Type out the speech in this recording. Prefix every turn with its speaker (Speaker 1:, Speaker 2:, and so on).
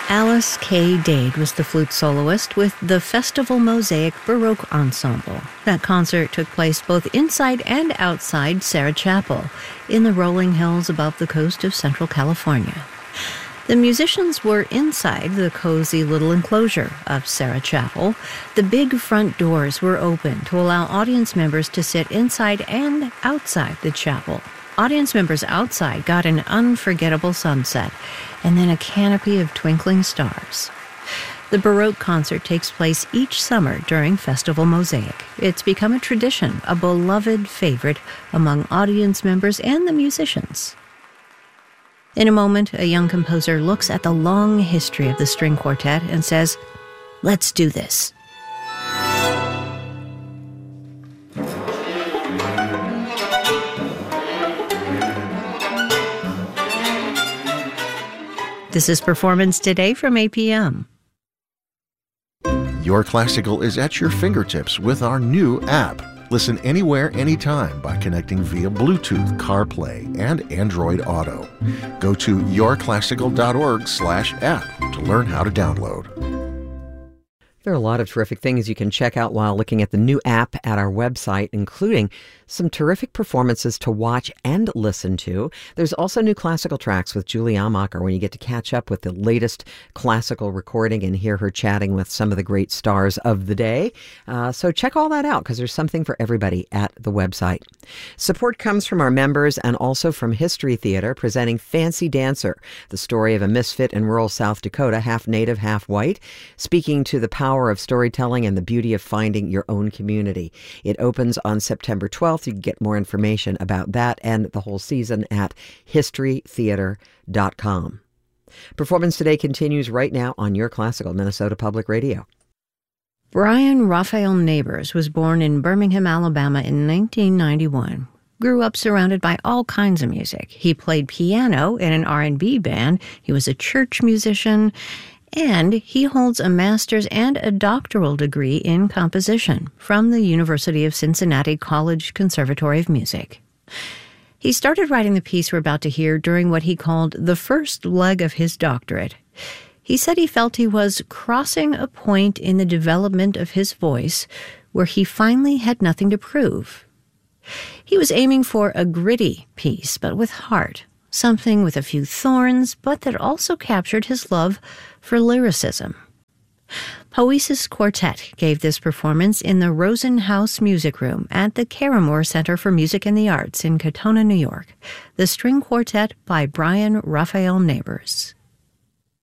Speaker 1: Alice K. Dade was the flute soloist with the Festival Mosaic Baroque Ensemble. That concert took place both inside and outside Sarah Chapel in the rolling hills above the coast of Central California. The musicians were inside the cozy little enclosure of Sarah Chapel. The big front doors were open to allow audience members to sit inside and outside the chapel. Audience members outside got an unforgettable sunset and then a canopy of twinkling stars. The Baroque concert takes place each summer during Festival Mosaic. It's become a tradition, a beloved favorite among audience members and the musicians. In a moment, a young composer looks at the long history of the string quartet and says, "Let's do this." This is Performance Today from APM.
Speaker 2: Your Classical is at your fingertips with our new app. Listen anywhere, anytime by connecting via Bluetooth, CarPlay, and Android Auto. Go to yourclassical.org/app to learn how to download.
Speaker 3: There are a lot of terrific things you can check out while looking at the new app at our website, including some terrific performances to watch and listen to. There's also new classical tracks with Julie Amacher when you get to catch up with the latest classical recording and hear her chatting with some of the great stars of the day. So check all that out because there's something for everybody at the website. Support comes from our members and also from History Theater presenting Fancy Dancer, the story of a misfit in rural South Dakota, half native, half white, speaking to the power of storytelling and the beauty of finding your own community. It opens on September 12th. You can get more information about that and the whole season at historytheater.com. Performance Today continues right now on Your Classical, Minnesota Public Radio.
Speaker 1: Brian Raphael Neighbors was born in Birmingham, Alabama in 1991. Grew up surrounded by all kinds of music. He played piano in an R&B band. He was a church musician. And he holds a master's and a doctoral degree in composition from the University of Cincinnati College Conservatory of Music. He started writing the piece we're about to hear during what he called the first leg of his doctorate. He said he felt he was crossing a point in the development of his voice where he finally had nothing to prove. He was aiming for a gritty piece, but with heart. Something with a few thorns, but that also captured his love for lyricism. Poesis Quartet gave this performance in the Rosen House Music Room at the Caramore Center for Music and the Arts in Katona, New York. The String Quartet by Brian Raphael Neighbors.